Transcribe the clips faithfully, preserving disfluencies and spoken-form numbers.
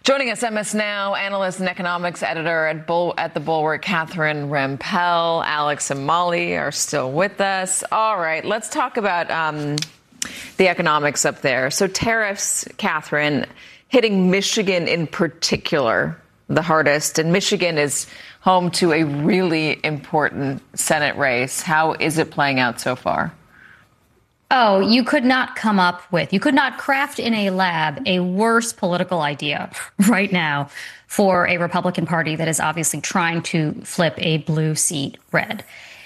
Joining us, M S Now analyst and economics editor at, Bull, at The Bulwark, Catherine Rampell. Alex and Molly are still with us. All right, let's talk about um, the economics up there. So tariffs, Catherine, hitting Michigan in particular the hardest. And Michigan is home to a really important Senate race. How is it playing out so far? Oh, you could not come up with, you could not craft in a lab a worse political idea right now for a Republican Party that is obviously trying to flip a blue seat red.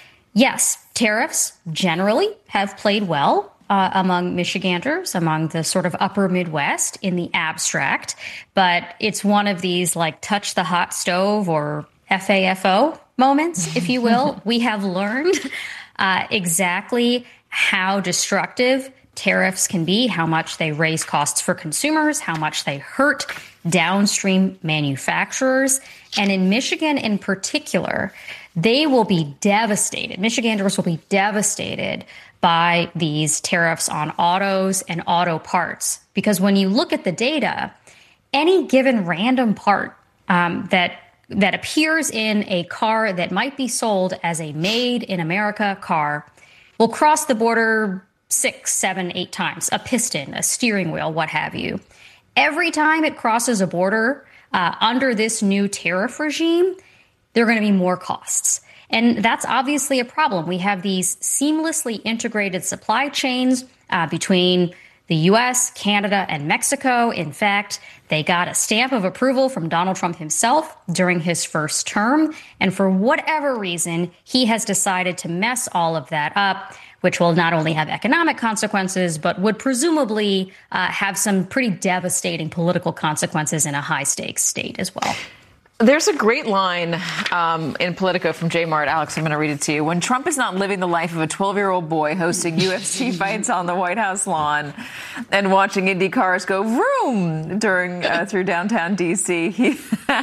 Yes, tariffs generally have played well uh, among Michiganders, among the sort of upper Midwest in the abstract, but it's one of these like touch the hot stove or F A F O moments, if you will. We have learned uh, exactly how destructive tariffs can be, how much they raise costs for consumers, how much they hurt downstream manufacturers. And in Michigan in particular, they will be devastated. Michiganders will be devastated by these tariffs on autos and auto parts. Because when you look at the data, any given random part um, that that appears in a car that might be sold as a made in America car will cross the border six, seven, eight times, a piston, a steering wheel, what have you. Every time it crosses a border uh, under this new tariff regime, there are going to be more costs. And that's obviously a problem. We have these seamlessly integrated supply chains uh, between the U S, Canada, and Mexico. In fact, they got a stamp of approval from Donald Trump himself during his first term. And for whatever reason, he has decided to mess all of that up, which will not only have economic consequences, but would presumably uh, have some pretty devastating political consequences in a high stakes state as well. There's a great line um, in Politico from Jay Mart. Alex, I'm going to read it to you. When Trump is not living the life of a twelve-year-old boy hosting U F C fights on the White House lawn and watching Indy cars go vroom during uh, through downtown D C, he,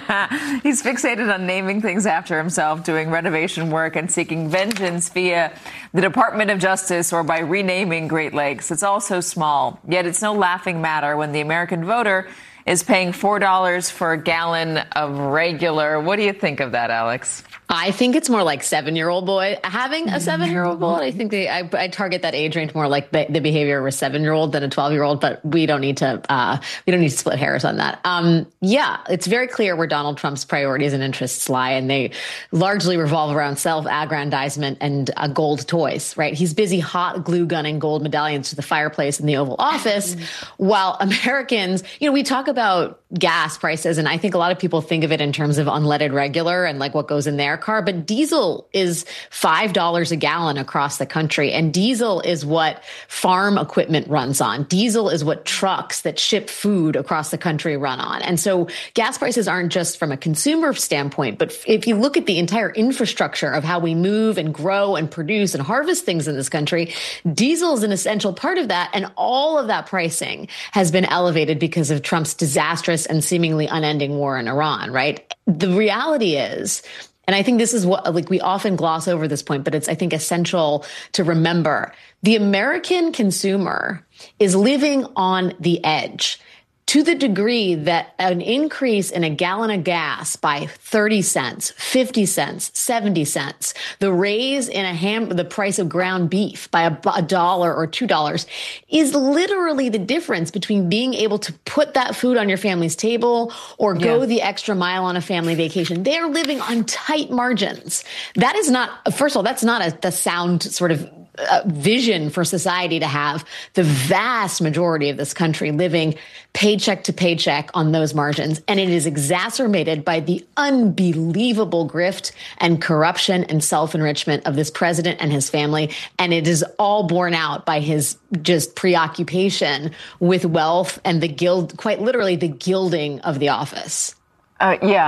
he's fixated on naming things after himself, doing renovation work, and seeking vengeance via the Department of Justice or by renaming Great Lakes. It's all so small, yet it's no laughing matter when the American voter is paying four dollars for a gallon of regular. What do you think of that, Alex? I think it's more like seven-year-old boy. Having a seven-year-old boy, I think they, I, I target that age range more like the, the behavior of a seven-year-old than a twelve-year-old, but we don't need to uh, we don't need to split hairs on that. Um, yeah, it's very clear where Donald Trump's priorities and interests lie, and they largely revolve around self-aggrandizement and uh, gold toys, right? He's busy hot glue gunning gold medallions to the fireplace in the Oval Office, while Americans, you know, we talk about gas prices, and I think a lot of people think of it in terms of unleaded regular and like what goes in their car, but diesel is five dollars a gallon across the country. And diesel is what farm equipment runs on. Diesel is what trucks that ship food across the country run on. And so gas prices aren't just from a consumer standpoint, but if you look at the entire infrastructure of how we move and grow and produce and harvest things in this country, diesel is an essential part of that. And all of that pricing has been elevated because of Trump's disastrous and seemingly unending war in Iran, right? The reality is, and I think this is what, like, we often gloss over this point, but it's, I think, essential to remember. The American consumer is living on the edge to the degree that an increase in a gallon of gas by thirty cents, fifty cents, seventy cents, the raise in a ham, the price of ground beef by a, a dollar or two dollars is literally the difference between being able to put that food on your family's table or go yeah. the extra mile on a family vacation. They're living on tight margins. That is not, first of all, that's not a, the sound sort of Uh, vision for society to have. The vast majority of this country living paycheck to paycheck on those margins. And it is exacerbated by the unbelievable grift and corruption and self-enrichment of this president and his family. And it is all borne out by his just preoccupation with wealth and the gild, quite literally the gilding of the office. Uh, yeah.